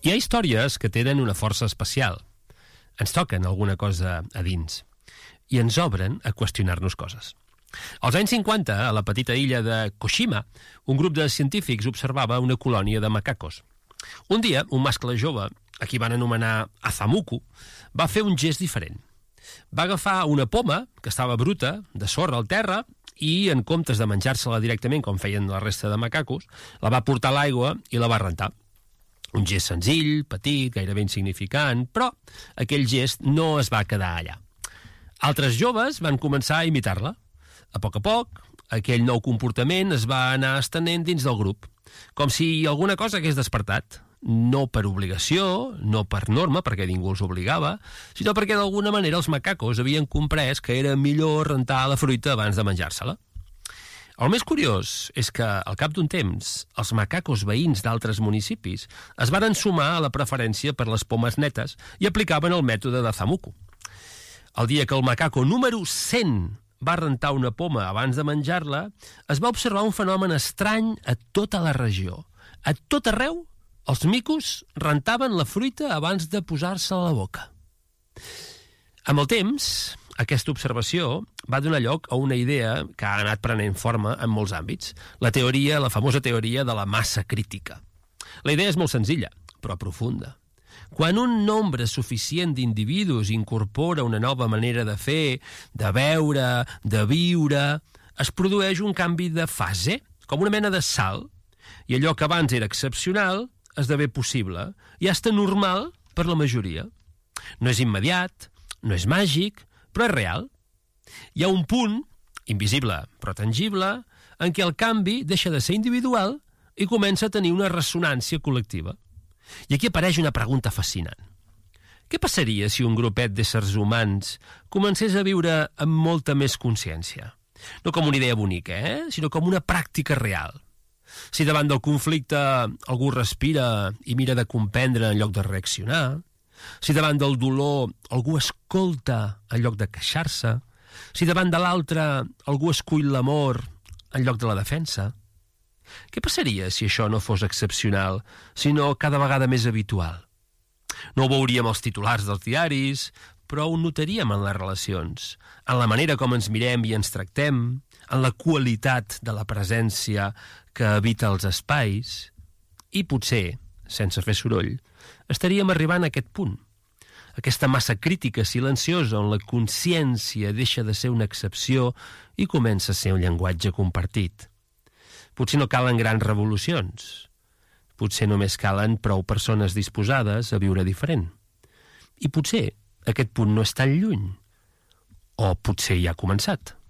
Hi ha històries que tenen una força especial. Ens toquen alguna cosa a dins i ens obren a qüestionar-nos coses. Als anys 50, a la petita illa de Koshima, un grup de científics observava una colònia de macacos. Un dia, un mascle jove, a qui van anomenar Azamuku, va fer un gest diferent. Va agafar una poma, que estava bruta, de sorra al terra, i en comptes de menjar-se-la directament, com feien la resta de macacos, la va portar a l'aigua i la va rentar. Un gest senzill, petit, gairebé insignificant, però aquell gest no es va quedar allà. Altres joves van començar a imitar-la. A poc, aquell nou comportament es va anar estenent dins del grup, com si alguna cosa hagués despertat. No per obligació, no per norma, perquè ningú els obligava, sinó perquè d'alguna manera els macacos havien comprès que era millor rentar la fruita abans de menjar-se-la. El més curiós és que, al cap d'un temps, els macacos veïns d'altres municipis es varen sumar a la preferència per les pomes netes i aplicaven el mètode de Azamuku. El dia que el macaco número 100 va rentar una poma abans de menjar-la, es va observar un fenomen estrany a tota la regió. A tot arreu, els micos rentaven la fruita abans de posar-se a la boca. Amb el temps, aquesta observació va donar lloc a una idea que ha anat prenent forma en molts àmbits, la famosa teoria de la massa crítica. La idea és molt senzilla, però profunda. Quan un nombre suficient d'individus incorpora una nova manera de fer, de veure, de viure, es produeix un canvi de fase, com una mena de salt, i allò que abans era excepcional esdevé possible i està normal per la majoria. No és immediat, no és màgic, però és real. Hi ha un punt, invisible però tangible, en què el canvi deixa de ser individual i comença a tenir una ressonància col·lectiva. I aquí apareix una pregunta fascinant. Què passaria si un grupet d'éssers humans comencés a viure amb molta més consciència? No com una idea bonica, sinó com una pràctica real. Si davant del conflicte algú respira i mira de comprendre en lloc de reaccionar, si davant del dolor algú escolta en lloc de queixar-se, si davant de l'altre algú escull l'amor en lloc de la defensa, què passaria si això no fos excepcional, sinó cada vegada més habitual? No ho veuríem als titulars dels diaris, però ho notaríem en les relacions, en la manera com ens mirem i ens tractem, en la qualitat de la presència que habita els espais, i potser, sense fer soroll, estaríem arribant a aquest punt, aquesta massa crítica silenciosa on la consciència deixa de ser una excepció i comença a ser un llenguatge compartit. Potser no calen grans revolucions, potser només calen prou persones disposades a viure diferent. I potser aquest punt no és tan lluny, o potser ja ha començat.